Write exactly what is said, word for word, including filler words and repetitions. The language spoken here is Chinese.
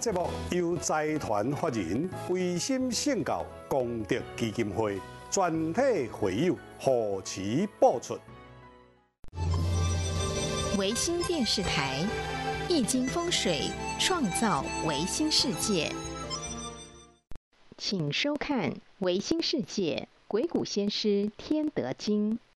节目由财团法人维心圣教功德基金会全体会友护持播出。 维新电视台易经风水创造维新世界，请收看《维新世界鬼谷先师天德经》。